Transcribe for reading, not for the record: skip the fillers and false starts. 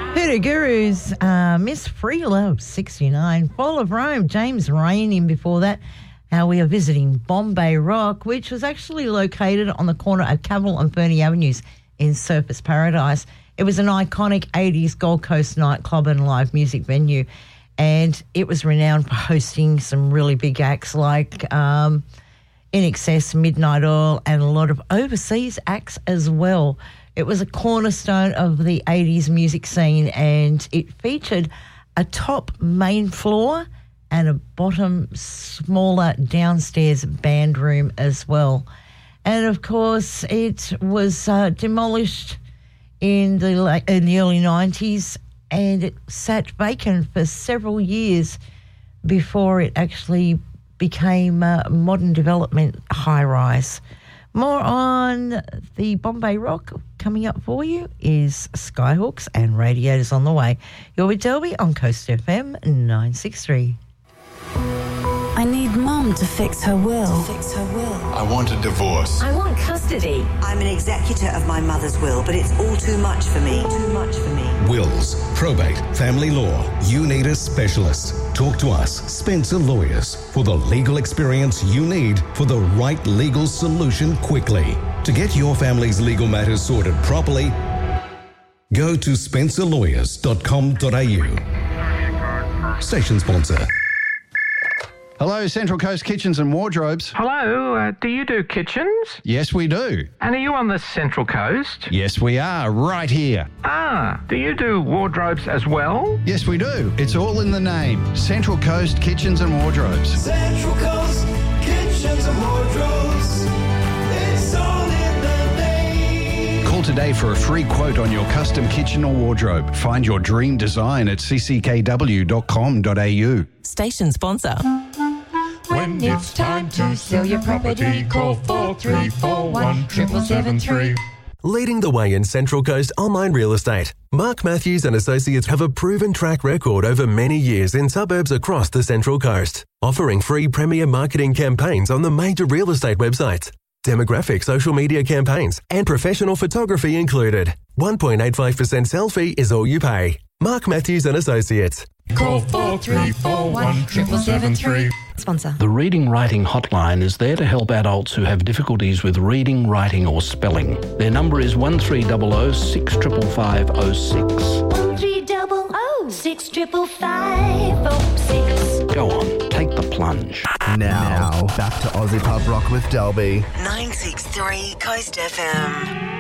Hoodoo Gurus, Miss Free Love 69, Fall of Rome, James Rain in before that. We are visiting Bombay Rock, which was actually located on the corner of Cavill and Fernie Avenues in Surfers Paradise. It was an iconic 80s Gold Coast nightclub and live music venue, and it was renowned for hosting some really big acts like In Excess, Midnight Oil, and a lot of overseas acts as well. It was a cornerstone of the 80s music scene, and it featured a top main floor and a bottom smaller downstairs band room as well. And of course, it was demolished in the early 90s, and it sat vacant for several years before it actually became a modern development high-rise. More on the Bombay Rock coming up for you is Skyhawks and Radiators on the way. You're with Delby on Coast FM 963. I need Mum to fix her will. I want a divorce. I want custody. I'm an executor of my mother's will, but it's all too much for me. Wills, probate, family law. You need a specialist. Talk to us, Spencer Lawyers, for the legal experience you need for the right legal solution quickly. To get your family's legal matters sorted properly, go to spencerlawyers.com.au. Station sponsor. Hello, Central Coast Kitchens and Wardrobes. Hello, do you do kitchens? Yes, we do. And are you on the Central Coast? Yes, we are, right here. Do you do wardrobes as well? Yes, we do. It's all in the name. Central Coast Kitchens and Wardrobes. Central Coast Kitchens and Wardrobes. It's all in the name. Call today for a free quote on your custom kitchen or wardrobe. Find your dream design at cckw.com.au. Station sponsor. When it's time to sell your property, call 4341 7773. Leading the way in Central Coast online real estate, Mark Matthews and Associates have a proven track record over many years in suburbs across the Central Coast, offering free premier marketing campaigns on the major real estate websites, demographic social media campaigns, and professional photography included. 1.85% selfie is all you pay. Mark Matthews and Associates. Call 4341 7773. Sponsor. The Reading Writing Hotline is there to help adults who have difficulties with reading, writing or spelling. Their number is 1300 65506. 1300 65506. Go on, take the plunge. Now, back to Aussie Pub Rock with Delby. 963 Coast FM.